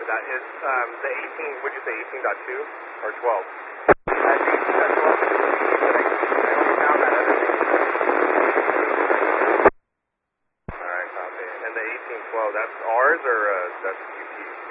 for that. Is the 18, would you say 18.2 or 12? That's 18.12. I only found that other thing. Alright, copy. And the 1812, that's ours or that's UT?